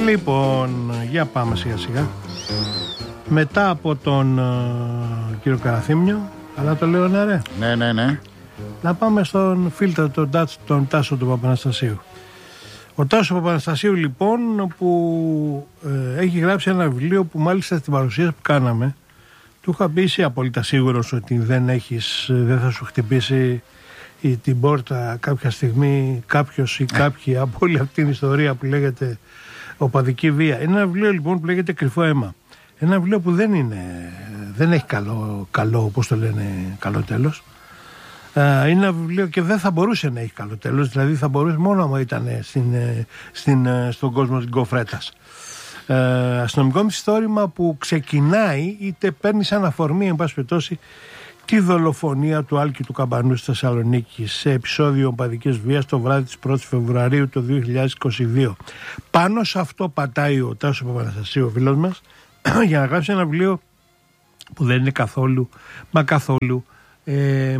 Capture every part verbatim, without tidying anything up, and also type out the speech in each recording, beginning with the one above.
Λοιπόν, για πάμε σιγά σιγά. Μετά από τον uh, κύριο Καραθήμιο, αλλά το λέω ναι ρε. Ναι, ναι, ναι. Να πάμε στον φίλτρο τον, τον Τάσο του Παπαναστασίου. Ο Τάσο Παπαναστασίου λοιπόν που ε, έχει γράψει ένα βιβλίο που μάλιστα στην παρουσίαση που κάναμε του είχα πει είσαι απόλυτα σίγουρος ότι δεν έχεις, δεν θα σου χτυπήσει η, την πόρτα κάποια στιγμή κάποιος ή κάποιοι από όλη αυτή την ιστορία που λέγεται οπαδική βία. Είναι ένα βιβλίο λοιπόν που λέγεται Κρυφό αίμα. Ένα βιβλίο που δεν είναι, δεν έχει καλό, καλό όπως το λένε, καλό τέλος. Είναι ένα βιβλίο και δεν θα μπορούσε να έχει καλό τέλος, δηλαδή θα μπορούσε μόνο άμα ήταν στην, στην, στον κόσμο της γκοφρέτας. Ε, αστυνομικό μυθιστόρημα που ξεκινάει είτε παίρνει σαν αφορμή εν πάση περιπτώσει τη δολοφονία του Άλκη του Καμπανού στη Θεσσαλονίκη σε επεισόδιο οπαδικής βίας το βράδυ της πρώτης Φεβρουαρίου του δύο χιλιάδες είκοσι δύο. Πάνω σε αυτό πατάει ο Τάσος Παπαναστασίου, ο φίλος μας, για να γράψει ένα βιβλίο που δεν είναι καθόλου, μα καθόλου ε,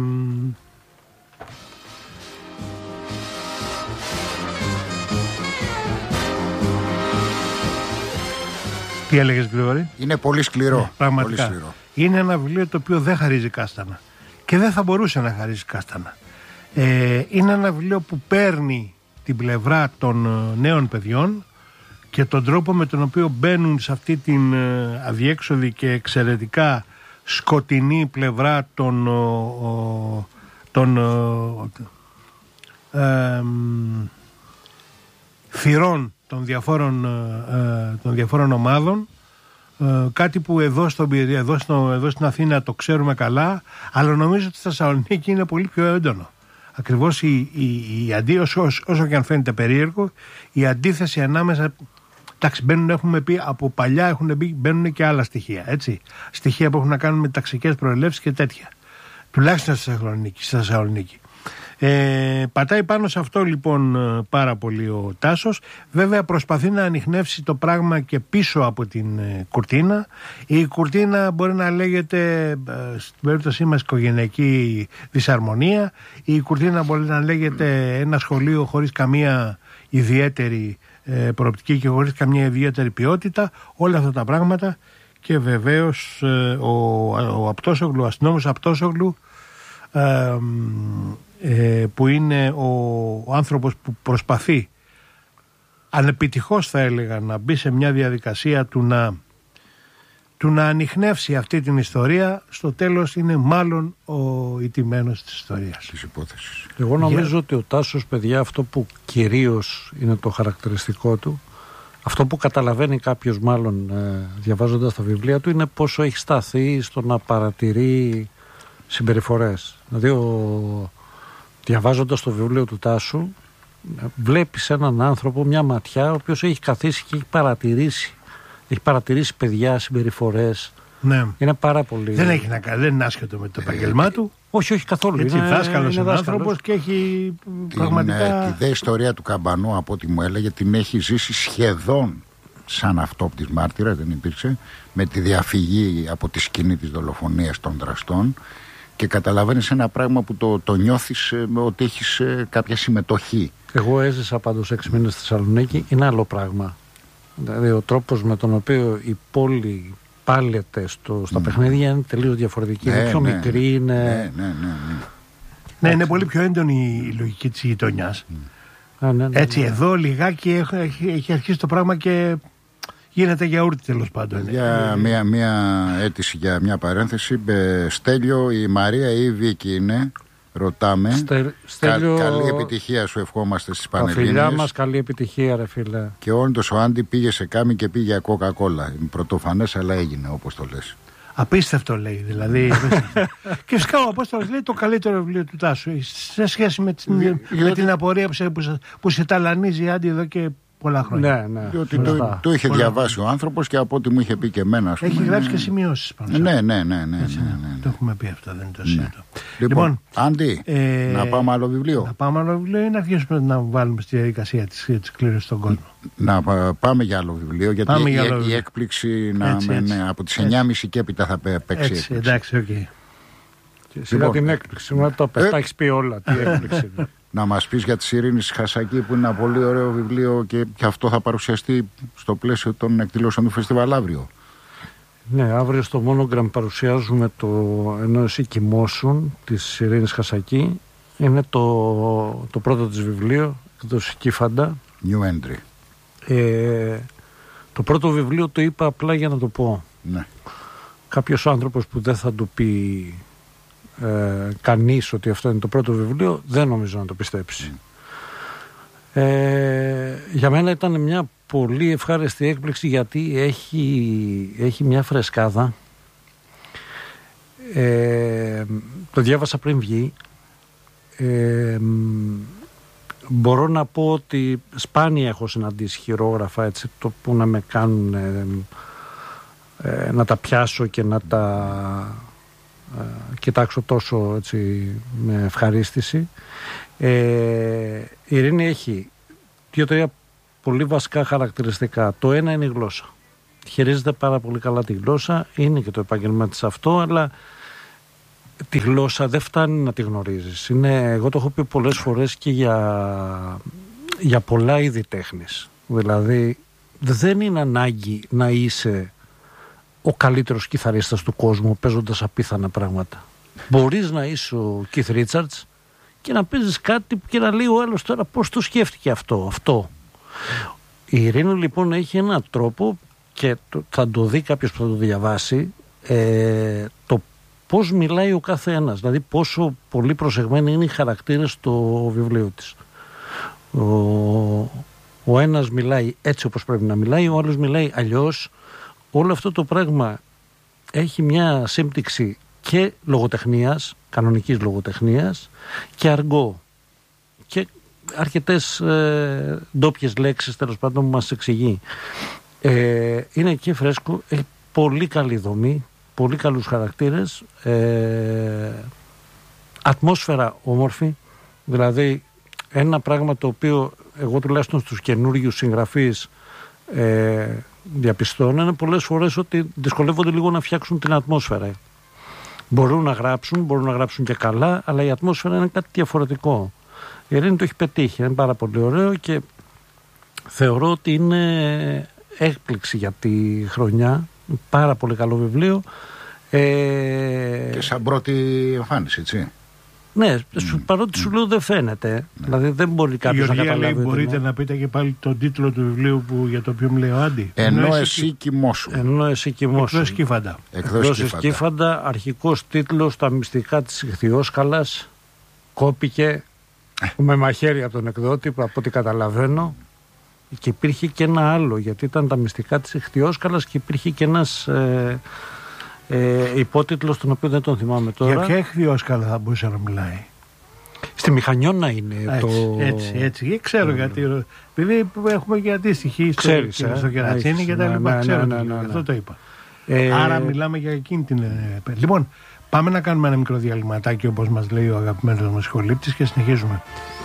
τι έλεγες Γρηγόρη? Είναι πολύ σκληρό. Ναι, πραγματικά. Πολύ σκληρό. Είναι ένα βιβλίο το οποίο δεν χαρίζει κάστανα και δεν θα μπορούσε να χαρίζει κάστανα. Ε, είναι ένα βιβλίο που παίρνει την πλευρά των νέων παιδιών και τον τρόπο με τον οποίο μπαίνουν σε αυτή την αδιέξοδη και εξαιρετικά σκοτεινή πλευρά των, των ε, θυρών των διαφόρων, ε, των διαφόρων ομάδων, ε, κάτι που εδώ, στο, εδώ, στο, εδώ στην Αθήνα το ξέρουμε καλά, αλλά νομίζω ότι στη Θεσσαλονίκη είναι πολύ πιο έντονο. Ακριβώς η, η, η αντί, όσο, όσο και αν φαίνεται περίεργο, η αντίθεση ανάμεσα. Εντάξει, μπαίνουν, έχουμε πει από παλιά, έχουν μπει, μπαίνουν και άλλα στοιχεία. Έτσι. Στοιχεία που έχουν να κάνουν με ταξικές προελεύσεις και τέτοια. Τουλάχιστον στη Θεσσαλονίκη. Στη Θεσσαλονίκη. Ε, πατάει πάνω σε αυτό λοιπόν πάρα πολύ ο Τάσος. Βέβαια προσπαθεί να ανιχνεύσει το πράγμα και πίσω από την ε, κουρτίνα. Η κουρτίνα μπορεί να λέγεται ε, στην περίπτωσή μας οικογενειακή δυσαρμονία. Η κουρτίνα μπορεί να λέγεται ένα σχολείο χωρίς καμία ιδιαίτερη ε, προοπτική και χωρίς καμία ιδιαίτερη ποιότητα. Όλα αυτά τα πράγματα. Και βεβαίως ε, ο, ο Απτόσογλου, ο αστυνόμος Απτόσογλου, ε, Ε, που είναι ο, ο άνθρωπος που προσπαθεί ανεπιτυχώς θα έλεγα να μπει σε μια διαδικασία του να, του να ανιχνεύσει αυτή την ιστορία, στο τέλος είναι μάλλον ο ηττημένος της ιστορίας, της υπόθεσης. Εγώ νομίζω Για... ότι ο Τάσος, παιδιά, αυτό που κυρίως είναι το χαρακτηριστικό του, αυτό που καταλαβαίνει κάποιος μάλλον ε, διαβάζοντας τα βιβλία του, είναι πόσο έχει σταθεί στο να παρατηρεί συμπεριφορές. Δηλαδή ο διαβάζοντας το βιβλίο του Τάσου, βλέπεις έναν άνθρωπο, μια ματιά, ο οποίος έχει καθίσει και έχει παρατηρήσει. Έχει παρατηρήσει παιδιά, συμπεριφορές. Ναι. Είναι πάρα πολύ. Δεν έχει να κάνει, δεν είναι άσχετο με το επαγγελμά του. Όχι, όχι καθόλου. Έτσι, είναι δάσκαλος είναι άνθρωπος και έχει την, πραγματικά. Τη δε ιστορία του Καμπανού, από ό,τι μου έλεγε, την έχει ζήσει σχεδόν σαν αυτόπτης μάρτυρα, δεν υπήρξε, με τη διαφυγή από τη σκηνή της δολοφονίας των δραστών. Και καταλαβαίνεις ένα πράγμα που το, το νιώθεις ε, ότι έχεις ε, κάποια συμμετοχή. Εγώ έζησα πάντως έξι μήνες στη Θεσσαλονίκη, είναι άλλο πράγμα. Δηλαδή ο τρόπος με τον οποίο η πόλη πάλεται στο, στα mm. παιχνίδια είναι τελείως διαφορετική. Ναι, είναι πιο ναι, μικρή, είναι. Ναι, ναι, ναι, ναι. Ναι, είναι πολύ πιο έντονη η λογική της γειτονιάς. Mm. Α, ναι, ναι, Έτσι, ναι. εδώ λιγάκι έχει, έχει, έχει αρχίσει το πράγμα και γίνεται γιαούρτι τέλος πάντων. Για ε, μια, μια αίτηση για μια παρένθεση. Ε, Στέλιο, η Μαρία ή η Βίκη είναι, ρωτάμε. Στε, Στέλιο... Κα, καλή επιτυχία σου ευχόμαστε στις τα Πανελλήνιες. φιλιά μας, καλή επιτυχία ρε φίλε. Και όντως ο Άντι πήγε σε Κάμι και πήγε για Coca-Cola. Είναι πρωτοφανές, αλλά έγινε όπως το λες. Απίστευτο λέει δηλαδή. Και φυσικά ο Απόστολος λέει το καλύτερο βιβλίο του Τάσου σε σχέση με την, Δι, με την απορία που σε, που, σε, που σε ταλανίζει η Άντι εδώ και πολλά χρόνια. Ναι, ναι. Διότι το, το είχε πολλά διαβάσει χρόνια. Ο άνθρωπος και από ό,τι μου είχε πει και εμένα. Έχει πούμε, γράψει και σημειώσεις πάνω. Ναι, ναι, ναι, ναι, ναι, Έτσι, ναι, ναι. Το έχουμε πει αυτό, δεν είναι το σύντο. Ναι. Λοιπόν, λοιπόν Άντι, ε, να πάμε άλλο βιβλίο. Να πάμε άλλο βιβλίο ή να αρχίσουμε να βάλουμε στη διαδικασία της, της κλήρωσης στον κόσμο. Να πάμε για άλλο βιβλίο, γιατί η, η, η έκπληξη να, έτσι, με, έτσι, από τις εννιά και μισή και έπειτα θα παίξει έτσι, έκπληξη. Εντάξει, οκ. Okay. Σιγά λοιπόν, την έκπληξη, να το πετάξεις πει όλα, τι έκπληξη. Να μας πεις για τη Ειρήνη Χασακή, που είναι ένα πολύ ωραίο βιβλίο και, και αυτό θα παρουσιαστεί στο πλαίσιο των εκδηλώσεων του φεστιβάλ αύριο. Ναι, αύριο στο Monogram παρουσιάζουμε το «Ενώ εσύ κοιμώσουν» της Ειρήνης Χασακή. Είναι το, το πρώτο της βιβλίο, εκδόση Κύφαντα. New entry. Ε, το πρώτο βιβλίο το είπα απλά για να το πω. Ναι. Κάποιος άνθρωπος που δεν θα του πει ε, κανείς ότι αυτό είναι το πρώτο βιβλίο, δεν νομίζω να το πιστέψει. Mm. Ε, για μένα ήταν μια πολύ ευχάριστη έκπληξη, γιατί έχει, έχει μια φρεσκάδα. Ε, το διάβασα πριν βγει. Ε, μπορώ να πω ότι σπάνια έχω συναντήσει χειρόγραφα, έτσι, το που να με κάνουν ε, ε, να τα πιάσω και να τα ε, κοιτάξω τόσο, έτσι, με ευχαρίστηση. Ε, η Ειρήνη έχει δύο-τρία πολύ βασικά χαρακτηριστικά. Το ένα είναι η γλώσσα. Χειρίζεται πάρα πολύ καλά τη γλώσσα, είναι και το επάγγελμα της αυτό, αλλά τη γλώσσα δεν φτάνει να τη γνωρίζεις. Είναι, εγώ το έχω πει πολλές φορές και για, για πολλά είδη τέχνης. Δηλαδή δεν είναι ανάγκη να είσαι ο καλύτερος κιθαρίστας του κόσμου παίζοντας απίθανα πράγματα. Μπορείς να είσαι ο Keith Richards και να παίζεις κάτι και να λέει ο άλλος τώρα πώς το σκέφτηκε αυτό, αυτό. Η Ειρήνη λοιπόν έχει έναν τρόπο, και το, θα το δει κάποιος που θα το διαβάσει, ε, το πώς μιλάει ο κάθε ένας, δηλαδή πόσο πολύ προσεγμένοι είναι οι χαρακτήρες στο βιβλίο της. Ο, ο ένας μιλάει έτσι όπως πρέπει να μιλάει, ο άλλος μιλάει αλλιώς. Όλο αυτό το πράγμα έχει μια σύμπτυξη και λογοτεχνίας, κανονικής λογοτεχνίας, και αργό. Και αρκετές ε, ντόπιες λέξεις, τέλος πάντων, που μας εξηγεί. Ε, είναι και φρέσκο, έχει πολύ καλή δομή, πολύ καλούς χαρακτήρες, ε, ατμόσφαιρα όμορφη, δηλαδή ένα πράγμα το οποίο εγώ τουλάχιστον στους καινούριους συγγραφείς ε, διαπιστώνω είναι πολλές φορές ότι δυσκολεύονται λίγο να φτιάξουν την ατμόσφαιρα. Μπορούν να γράψουν, μπορούν να γράψουν και καλά, αλλά η ατμόσφαιρα είναι κάτι διαφορετικό. Η Ειρήνη το έχει πετύχει, είναι πάρα πολύ ωραίο και θεωρώ ότι είναι έκπληξη για τη χρονιά. Πάρα πολύ καλό βιβλίο. Ε... Και σαν πρώτη εμφάνιση, έτσι. Ναι, mm. παρότι σου λέω δεν φαίνεται. Mm. Δηλαδή δεν μπορεί κάποιος να καταλάβει. Λέει, μπορείτε να πείτε και πάλι τον τίτλο του βιβλίου που, για το οποίο μου λέει ο Άντι. Ενώ, Ενώ εσύ κοιμώσου. Ενώ εσύ κοιμώσου. Εκδόσεις Κύφαντα. Εκδόσεις Κύφαντα. Αρχικός τίτλος «Τα μυστικά της Ιχθυόσκαλας». Κόπηκε με μαχαίρι από τον εκδότη, από ό,τι καταλαβαίνω. Και υπήρχε και ένα άλλο, γιατί ήταν «Τα μυστικά της Ιχθυόσκαλας» και υπήρχε και ένας ε, ε, υπότιτλος, τον οποίο δεν τον θυμάμαι τώρα. Για ποια Ιχθυόσκαλα θα μπορούσε να μιλάει? Στη Μηχανιώνα είναι. Έτσι, το... έτσι, έτσι. Ξέρω mm. γιατί. Επειδή έχουμε και αντίστοιχη στο, στο Κερατσίνη και τα λοιπά. Ξέρω, ναι, ναι, ναι, ναι. Αυτό το είπα. Ε... Άρα μιλάμε για εκείνη την. Λοιπόν, πάμε να κάνουμε ένα μικρό διαλυματάκι, όπως μας λέει ο αγαπημένος μας σχολήπτης, και συνεχίζουμε.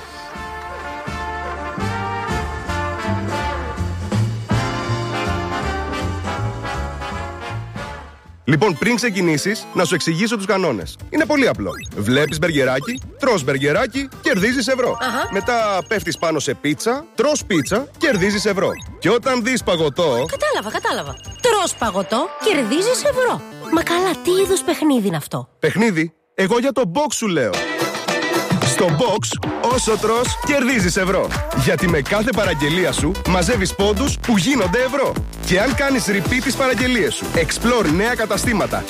Λοιπόν, πριν ξεκινήσεις, να σου εξηγήσω τους κανόνες. Είναι πολύ απλό. Βλέπεις μπεργκεράκι, τρως μπεργκεράκι, κερδίζεις ευρώ. Αχα. Μετά πέφτεις πάνω σε πίτσα, τρως πίτσα, κερδίζεις ευρώ. Και όταν δεις παγωτό... Κατάλαβα, κατάλαβα. Τρως παγωτό, κερδίζεις ευρώ. Μα καλά, τι είδους παιχνίδι είναι αυτό? Παιχνίδι? Εγώ για το box σου λέω. Στο box, όσο τρως, κερδίζεις ευρώ. Γιατί με κάθε παραγγελία σου μαζεύεις πόντους που γίνονται ευρώ. Και αν κάνεις repeat τις παραγγελίες σου, explore νέα καταστήματα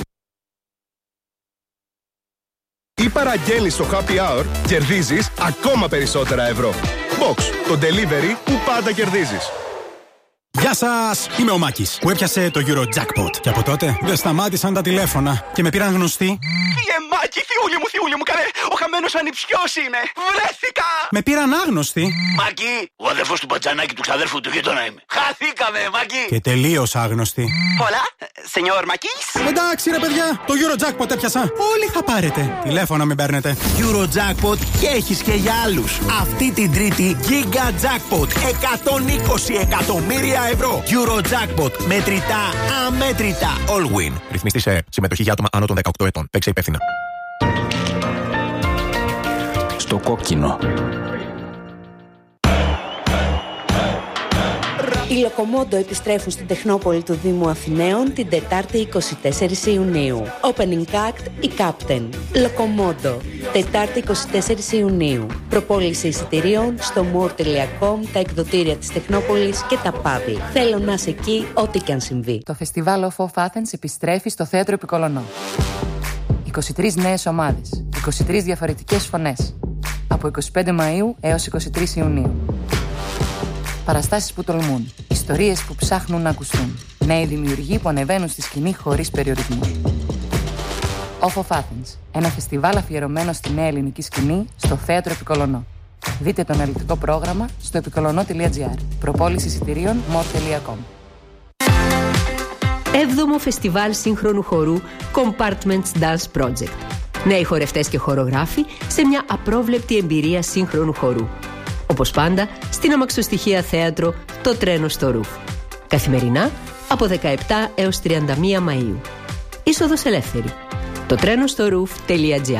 ή παραγγέλνεις στο happy hour, κερδίζεις ακόμα περισσότερα ευρώ. Box, το delivery που πάντα κερδίζεις. Γεια σας! Είμαι ο Μάκης που έπιασε το Eurojackpot. Και από τότε δεν σταμάτησαν τα τηλέφωνα και με πήραν γνωστοί. Φίλε Μάκη, θειούλη μου, θειούλη μου, καλέ! Ο χαμένος ανιψιός είμαι! Βρέθηκα! Με πήραν άγνωστοι. Μάκη, ο αδερφός του Πατζανάκη του ξαδέρφου του γείτονα είμαι. Χαθήκαμε, Μάκη! Και τελείως άγνωστοι. Πολλά, σενιόρ Μάκης. Εντάξει ρε παιδιά, το Eurojackpot έπιασα. Όλοι θα πάρετε. Τηλέφωνα μην παίρνετε. Eurojackpot και έχεις και για άλλους. Αυτή την Τρίτη Giga Jackpot. εκατόν είκοσι εκατομμύρια ευρώ. Eurojackpot. Μετρητά, αμέτρητα. All win. Ρυθμιστή σε συμμετοχή για άτομα άνω των δεκαοκτώ ετών. Παίξε υπεύθυνα. στο κόκκινο. Οι Λοκομόντο επιστρέφουν στην Τεχνόπολη του Δήμου Αθηναίων την Τετάρτη εικοστή τέταρτη Ιουνίου. Opening act η Captain. Λοκομόντο. Τετάρτη εικοστή τέταρτη Ιουνίου. Προπόληση εισιτηρίων στο more τελεία com, τα εκδοτήρια της Τεχνόπολης και τα παύλα. Θέλω να είσαι εκεί, ό,τι και αν συμβεί. Το φεστιβάλ Off of Athens επιστρέφει στο Θέατρο Επικολονό. είκοσι τρεις νέες ομάδες, είκοσι τρεις διαφορετικές φωνές. Από εικοστή πέμπτη Μαΐου έως εικοστή τρίτη Ιουνίου. Παραστάσεις που τολμούν, ιστορίες που ψάχνουν να ακουστούν, νέοι δημιουργοί που ανεβαίνουν στη σκηνή χωρίς περιορισμούς. Off of Athens, ένα φεστιβάλ αφιερωμένο στη νέα ελληνική σκηνή στο Θέατρο Επικολονό. Δείτε το αναλυτικό πρόγραμμα στο επικολονό τελεία τζι άρ. Προπόληση εισιτηρίων more τελεία com. Έβδομο Φεστιβάλ Σύγχρονου Χορού Compartments Dance Project. Νέοι χορευτές και χορογράφοι σε μια απρόβλεπτη εμπειρία σύγχρονου χορού. Όπως πάντα, στην αμαξοστοιχεία θέατρο Το Τρένο στο Ρουφ. Καθημερινά από δεκαεπτά έως τριάντα μία Μαΐου. Είσοδος ελεύθερη. το τρένο στο ρουφ τελεία τζι άρ.